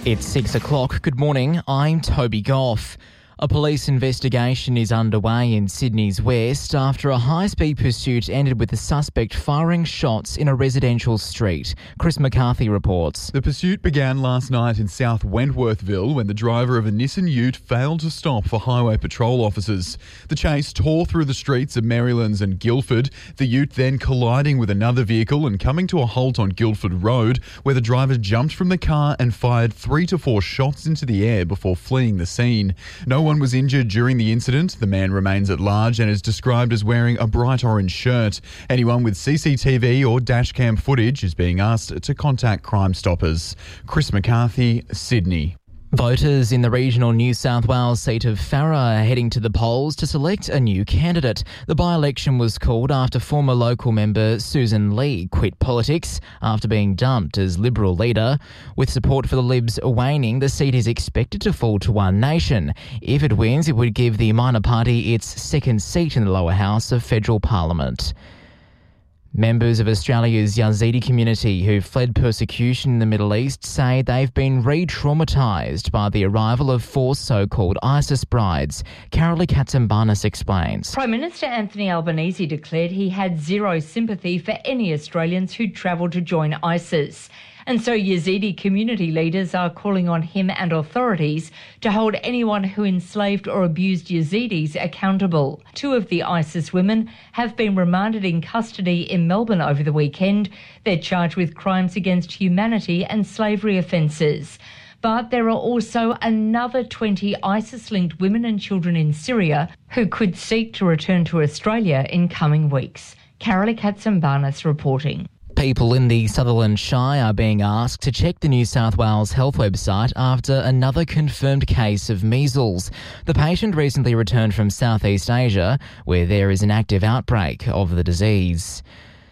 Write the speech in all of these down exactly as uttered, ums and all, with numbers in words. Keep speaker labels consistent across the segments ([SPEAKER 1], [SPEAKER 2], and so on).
[SPEAKER 1] It's six o'clock. Good morning. I'm Toby Goff. A police investigation is underway in Sydney's west after a high-speed pursuit ended with the suspect firing shots in a residential street. Chris McCarthy reports.
[SPEAKER 2] The pursuit began last night in South Wentworthville when the driver of a Nissan Ute failed to stop for highway patrol officers. The chase tore through the streets of Marylands and Guildford, the Ute then colliding with another vehicle and coming to a halt on Guildford Road, where the driver jumped from the car and fired three to four shots into the air before fleeing the scene. No one was injured during the incident. The man remains at large and is described as wearing a bright orange shirt. Anyone with C C T V or dashcam footage is being asked to contact Crime Stoppers. Chris McCarthy, Sydney.
[SPEAKER 1] Voters in the regional New South Wales seat of Farrer are heading to the polls to select a new candidate. The by-election was called after former local member Susan Lee quit politics after being dumped as Liberal leader. With support for the Libs waning, the seat is expected to fall to One Nation. If it wins, it would give the minor party its second seat in the lower house of federal parliament. Members of Australia's Yazidi community who fled persecution in the Middle East say they've been re-traumatised by the arrival of four so-called ISIS brides. Carolee Katsimbarnis explains.
[SPEAKER 3] Prime Minister Anthony Albanese declared he had zero sympathy for any Australians who travelled to join ISIS. And so Yazidi community leaders are calling on him and authorities to hold anyone who enslaved or abused Yazidis accountable. Two of the ISIS women have been remanded in custody in Melbourne over the weekend. They're charged with crimes against humanity and slavery offences. But there are also another twenty ISIS-linked women and children in Syria who could seek to return to Australia in coming weeks. Carolee Katsimbarnis reporting.
[SPEAKER 1] People in the Sutherland Shire are being asked to check the New South Wales Health website after another confirmed case of measles. The patient recently returned from Southeast Asia, where there is an active outbreak of the disease.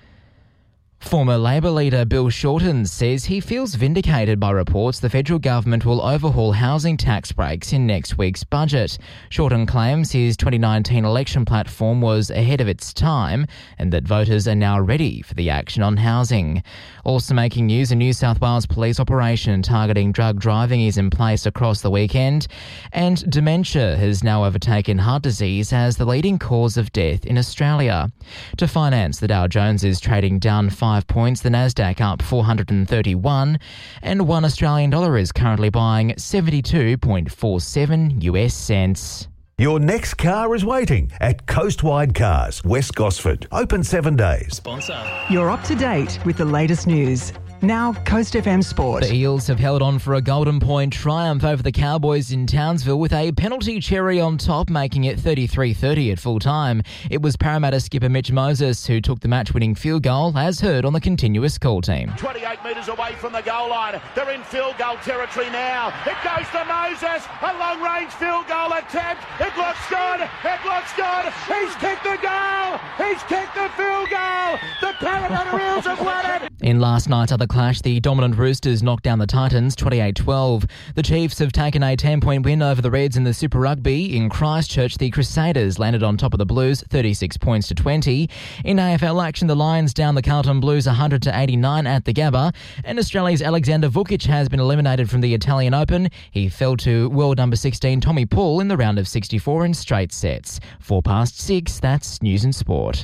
[SPEAKER 1] Former Labor leader Bill Shorten says he feels vindicated by reports the federal government will overhaul housing tax breaks in next week's budget. Shorten claims his twenty nineteen election platform was ahead of its time and that voters are now ready for the action on housing. Also making news, a New South Wales police operation targeting drug driving is in place across the weekend, and dementia has now overtaken heart disease as the leading cause of death in Australia. To finance, the Dow Jones is trading down five points, the Nasdaq up four hundred thirty-one, and one Australian dollar is currently buying seventy-two point four seven U S cents.
[SPEAKER 4] Your next car is waiting at Coastwide Cars, West Gosford. Open seven days.
[SPEAKER 1] Sponsor.
[SPEAKER 5] You're up to date with the latest news. Now, Coast F M Sport.
[SPEAKER 1] The Eels have held on for a Golden Point triumph over the Cowboys in Townsville with a penalty cherry on top, making it thirty-three thirty at full time. It was Parramatta skipper Mitch Moses who took the match-winning field goal, as heard on the continuous call team.
[SPEAKER 6] twenty-eight metres away from the goal line. They're in field goal territory now. It goes to Moses. A long-range field goal attempt. It looks good. It looks good. He's kicked the goal. He's kicked the field goal. The Parramatta Eels have won it.
[SPEAKER 1] In last night's other clash, the dominant Roosters knocked down the Titans twenty-eight twelve. The Chiefs have taken a ten-point win over the Reds in the Super Rugby. In Christchurch, the Crusaders landed on top of the Blues thirty-six points to twenty. In A F L action, the Lions down the Carlton Blues one hundred to eighty-nine at the Gabba. And Australia's Alexander Vukic has been eliminated from the Italian Open. He fell to world number sixteen Tommy Paul in the round of sixty-four in straight sets. Four past six, that's News and Sport.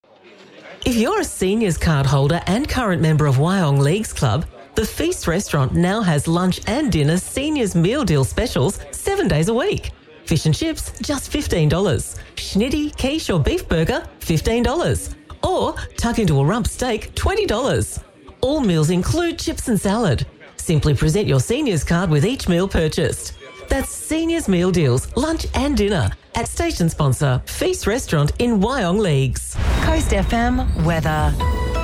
[SPEAKER 7] If you're a seniors card holder and current member of Wyong Leagues Club, the Feast Restaurant now has lunch and dinner seniors meal deal specials seven days a week. Fish and chips, just fifteen dollars. Schnitty, quiche or beef burger, fifteen dollars. Or tuck into a rump steak, twenty dollars. All meals include chips and salad. Simply present your seniors card with each meal purchased. That's Seniors Meal Deals, lunch and dinner at station sponsor Feast Restaurant in Wyong Leagues.
[SPEAKER 5] Coast F M weather.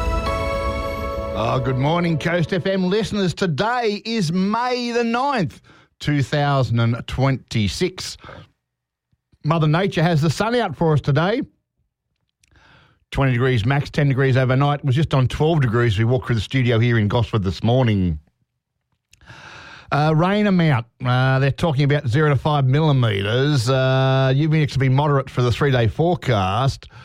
[SPEAKER 8] Oh, good morning, Coast F M listeners. Today is May the ninth, two thousand twenty-six. Mother Nature has the sun out for us today. twenty degrees max, ten degrees overnight. It was just on twelve degrees as we walked through the studio here in Gosford this morning. Uh, rain amount, uh, they're talking about zero to five millimetres. Uh, U V X will be moderate for the three-day forecast.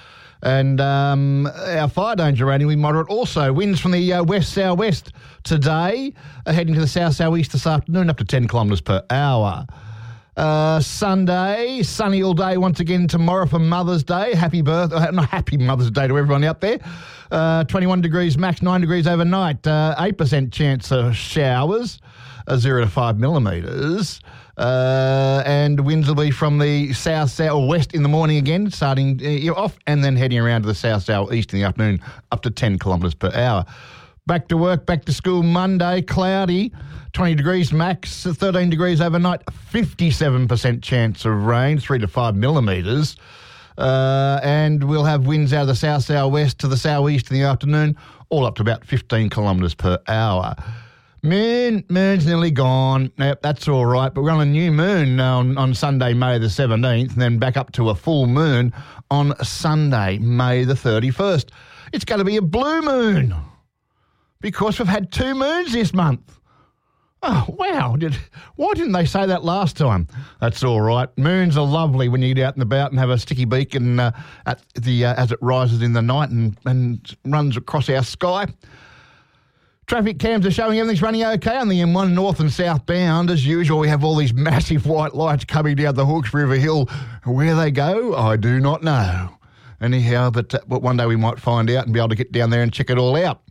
[SPEAKER 8] And um, our fire danger rating, we moderate also. Winds from the uh, west-southwest today, uh, heading to the south-southeast this afternoon, up to ten kilometres per hour. Uh, Sunday, sunny all day once again tomorrow for Mother's Day. Happy birth, uh, not happy Mother's Day to everyone out there. Uh, twenty-one degrees max, nine degrees overnight. Uh, eight percent chance of showers, uh, zero to five millimetres. Uh, and winds will be from the south, south, or west in the morning again, starting uh, off and then heading around to the south, south-east in the afternoon, up to ten kilometres per hour. Back to work, back to school Monday, cloudy, twenty degrees max, thirteen degrees overnight, fifty-seven percent chance of rain, three to five millimetres. Uh, and we'll have winds out of the south, south-west to the south-east in the afternoon, all up to about fifteen kilometres per hour. Moon, moon's nearly gone. Yep, that's all right. But we're on a new moon on, on Sunday, May the seventeenth, and then back up to a full moon on Sunday, May the thirty-first. It's going to be a blue moon because we've had two moons this month. Oh, wow. Did, why didn't they say that last time? That's all right. Moons are lovely when you get out and about and have a sticky beak and uh, at the uh, as it rises in the night and, and runs across our sky. Traffic cams are showing everything's running okay on the M one north and southbound. As usual, we have all these massive white lights coming down the Hawkes River Hill. Where they go, I do not know. Anyhow, but, uh, but one day we might find out and be able to get down there and check it all out.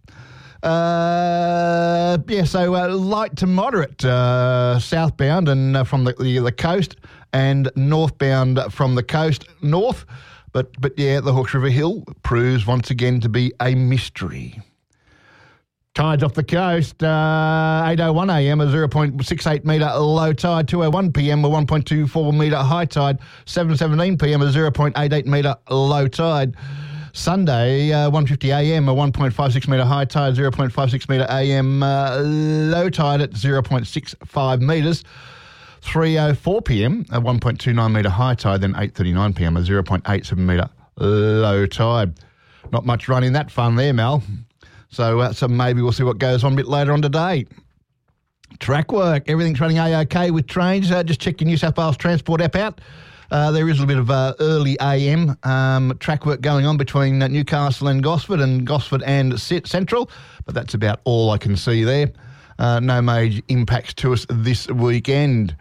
[SPEAKER 8] Uh, yeah, so uh, light to moderate uh, southbound and uh, from the, the the coast, and northbound from the coast north. But, but yeah, the Hawkes River Hill proves once again to be a mystery. Tides off the coast, uh, eight oh one a m a zero point six eight metre low tide, two oh one p m a one point two four metre high tide, seven seventeen p m a zero point eight eight metre low tide. Sunday, uh, one fifty a m a one point five six metre high tide, zero point five six metre a m uh, low tide at zero point six five metres. three oh four p m a one point two nine metre high tide, then eight thirty-nine p m a zero point eight seven metre low tide. Not much running that fun there, Mel. So, uh, so maybe we'll see what goes on a bit later on today. Track work, everything's running A-OK with trains. Uh, just check your New South Wales Transport app out. Uh, there is a little bit of uh, early A M um, track work going on between uh, Newcastle and Gosford and Gosford and Central, but that's about all I can see there. Uh, no major impacts to us this weekend.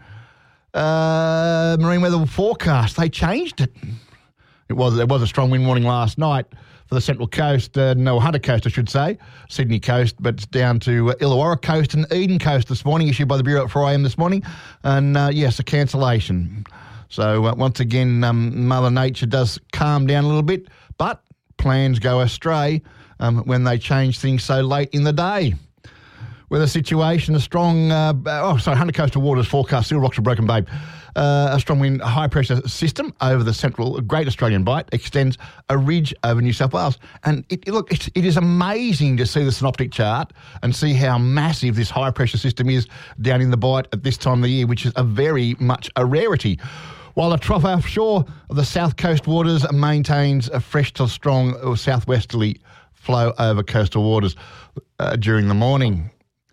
[SPEAKER 8] Uh, marine weather forecast, they changed it. It was, there was a strong wind warning last night for the Central Coast, uh, no, Hunter Coast, I should say, Sydney Coast, but it's down to uh, Illawarra Coast and Eden Coast this morning, issued by the Bureau at four a m this morning. And, uh, yes, a cancellation. So, uh, once again, um, Mother Nature does calm down a little bit, but plans go astray um, when they change things so late in the day. Weather situation, a strong, uh, oh, sorry, Hunter Coastal Waters forecast, Seal Rocks to Broken Bay. Uh, a strong wind, high-pressure system over the central Great Australian Bight extends a ridge over New South Wales. And it, it, look, it, it is amazing to see the synoptic chart and see how massive this high-pressure system is down in the Bight at this time of the year, which is a very much a rarity. While a trough offshore of the south coast waters maintains a fresh to strong or southwesterly flow over coastal waters uh, during the morning.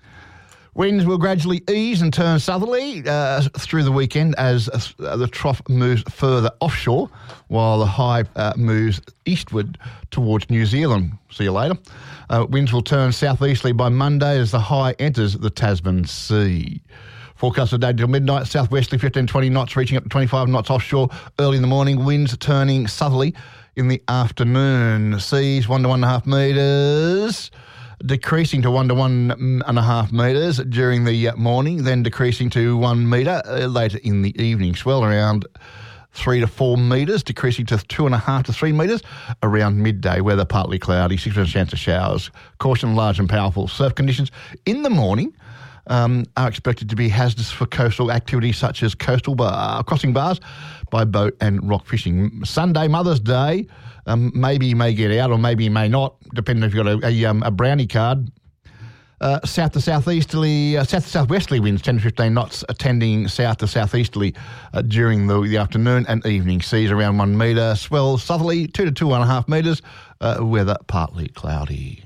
[SPEAKER 8] Winds will gradually ease and turn southerly uh, through the weekend as uh, the trough moves further offshore, while the high uh, moves eastward towards New Zealand. See you later. Uh, winds will turn southeasterly by Monday as the high enters the Tasman Sea. Forecast today till midnight, southwesterly fifteen to twenty knots, reaching up to twenty-five knots offshore early in the morning. Winds turning southerly in the afternoon. Seas one to one and a half metres. Decreasing to one to one and a half metres during the morning, then decreasing to one metre uh, later in the evening. Swell around three to four metres, decreasing to two and a half to three metres around midday. Weather partly cloudy, six percent chance of showers. Caution, large and powerful surf conditions in the morning um, are expected to be hazardous for coastal activities such as coastal bar, crossing bars by boat and rock fishing. Sunday, Mother's Day. Um, maybe you may get out or maybe you may not, depending if you've got a, a, um, a brownie card. Uh, south to southeasterly, uh, south to southwesterly winds, ten to fifteen knots, attending south to southeasterly uh, during the, the afternoon and evening. Seas around one metre. Swell southerly, two to two and a half metres. Uh, weather partly cloudy.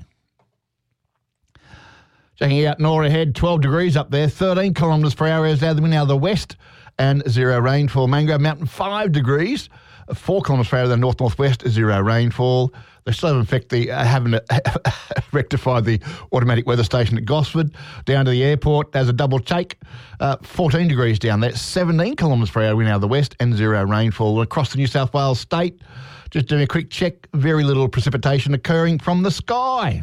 [SPEAKER 8] Checking out Nora Head, twelve degrees up there, thirteen kilometres per hour as out of the wind out of the west, and zero rainfall. Mangrove Mountain, five degrees. four kilometres per hour to the north-northwest, zero rainfall. They still haven't, effect the, uh, haven't uh, rectified the automatic weather station at Gosford. Down to the airport, as a double take, uh, fourteen degrees down there, seventeen kilometres per hour wind out of the west and zero rainfall. Across the New South Wales state, just doing a quick check, very little precipitation occurring from the sky.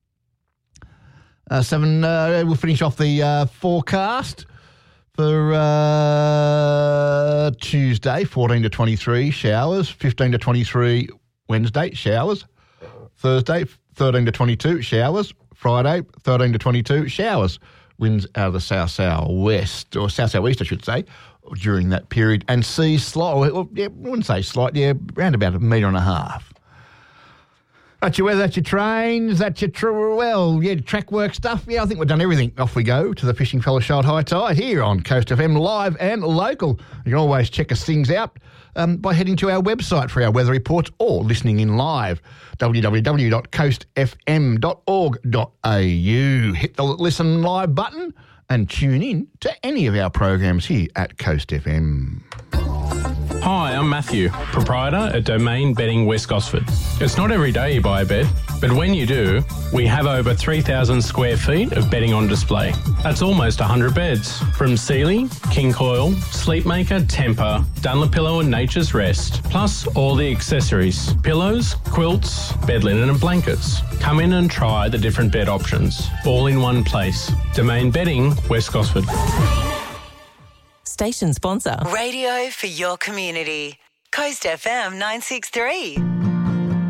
[SPEAKER 8] Uh, seven, uh, we'll finish off the uh, forecast for uh, Tuesday, fourteen to twenty-three, showers, fifteen to twenty-three Wednesday, showers. Thursday, thirteen to twenty-two, showers. Friday, thirteen to twenty-two, showers. Winds out of the south-south-west, or south-south-east, I should say, during that period. And seas slight, well, yeah, I wouldn't say slight, yeah, around about a metre and a half. That's your weather, that's your trains, that's your, tr- well, yeah, track work stuff. Yeah, I think we've done everything. Off we go to the Fishing Fellowship High Tide here on Coast F M, live and local. You can always check us things out um, by heading to our website for our weather reports or listening in live, w w w dot coast f m dot org dot a u. Hit the listen live button and tune in to any of our programs here at Coast F M.
[SPEAKER 9] Hi, I'm Matthew, proprietor at Domain Bedding West Gosford. It's not every day you buy a bed, but when you do, we have over three thousand square feet of bedding on display. That's almost one hundred beds, from Sealy, King Coil, Sleepmaker, Tempur, Dunlopillow and Nature's Rest, plus all the accessories, pillows, quilts, bed linen and blankets. Come in and try the different bed options, all in one place. Domain Bedding West Gosford.
[SPEAKER 7] Station sponsor.
[SPEAKER 10] Radio for your community. Coast F M nine six three.